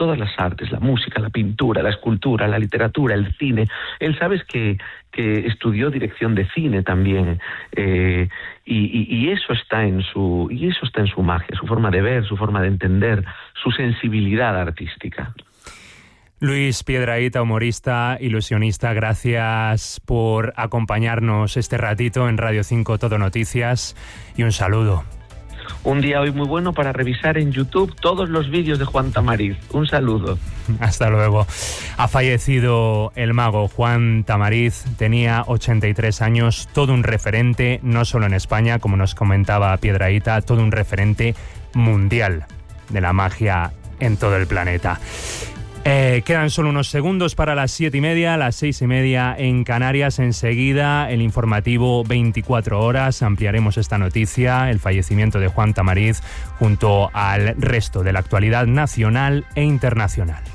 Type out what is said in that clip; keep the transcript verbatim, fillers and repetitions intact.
todas las artes, la música, la pintura, la escultura, la literatura, el cine. Él, sabes que, que estudió dirección de cine también, eh, y, y, y eso está en su y eso está en su magia, su forma de ver, su forma de entender, su sensibilidad artística. Luis Piedrahita, humorista, ilusionista, gracias por acompañarnos este ratito en Radio cinco Todo Noticias y un saludo. Un día hoy muy bueno para revisar en YouTube todos los vídeos de Juan Tamariz. Un saludo. Hasta luego. Ha fallecido el mago Juan Tamariz, tenía ochenta y tres años, todo un referente, no solo en España, como nos comentaba Piedrahita, todo un referente mundial de la magia en todo el planeta. Eh, quedan solo unos segundos para las siete y media, las seis y media en Canarias. Enseguida el informativo veinticuatro horas. Ampliaremos esta noticia, el fallecimiento de Juan Tamariz, junto al resto de la actualidad nacional e internacional.